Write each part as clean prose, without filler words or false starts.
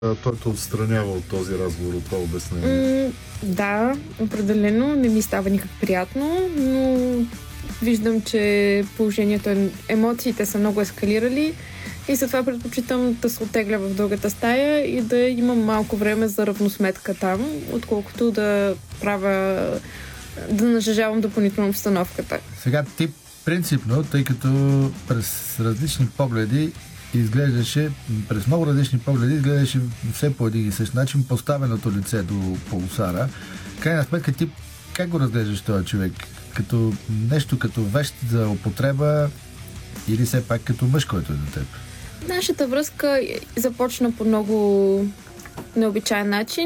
Той те отстранява от този разговор, от това обяснение. Да, определено не ми става никак приятно, но виждам, че положението, емоциите са много ескалирали и затова предпочитам да се оттегля в другата стая и да имам малко време за равносметка там, отколкото да нажежавам допълнително обстановката. Сега ти принципно, тъй като през различни погледи през много различни погледи изглеждаше все по един и същ начин поставеното лице до полусара. Крайна сметка ти как го разглеждаш този човек? Като нещо като вещ за употреба или все пак като мъж, който е до теб? Нашата връзка започна по много необичаен начин.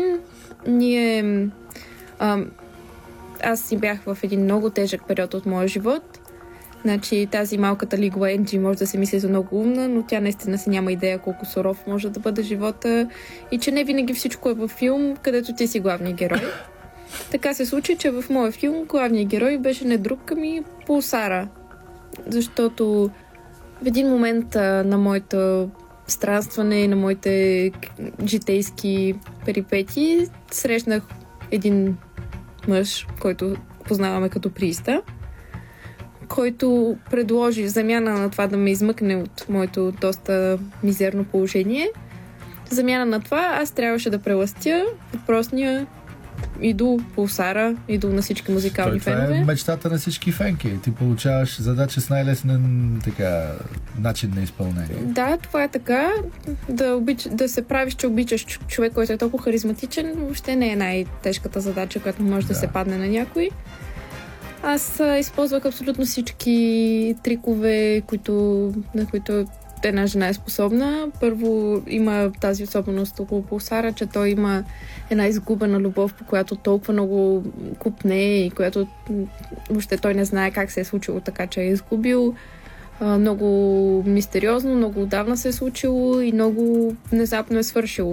Аз си бях в един много тежък период от моя живот. Значи тази малката Лигла Енджи може да се мисли за много умна, но тя наистина си няма идея колко суров може да бъде живота и че не винаги всичко е във филм, където ти си главният герой. Така се случи, че в моя филм главният герой беше не друг ами Пулсара. Защото в един момент на моето странстване и на моите житейски перипети срещнах един мъж, който познаваме като Приста, който предложи в замяна на това да ме измъкне от моето доста мизерно положение. В замяна на това аз трябваше да прелъстя въпросния идол Пулсара, идол на всички музикални фенове. Това е мечтата на всички фенки. Ти получаваш задача с най-лесен начин на изпълнение. Да, това е така. Да се правиш, че обичаш човек, който е толкова харизматичен, въобще не е най-тежката задача, която може да се падне на някой. Аз използвах абсолютно всички трикове, на които една жена е способна. Първо има тази особеност около Пулсара, че той има една изгубена любов, по която толкова много купне и която въобще той не знае как се е случило така, че е изгубил. Много мистериозно, много отдавна се е случило и много внезапно е свършило.